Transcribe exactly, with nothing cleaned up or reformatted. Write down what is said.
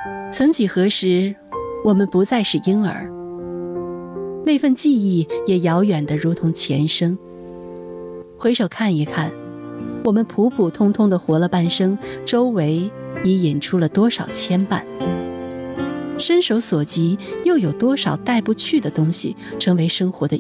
曾几何时，我们不再是婴儿，那份记忆也遥远得如同前生。回首看一看，我们普普通通地活了半生，周围已引出了多少牵绊，伸手所及，又有多少带不去的东西成为生活的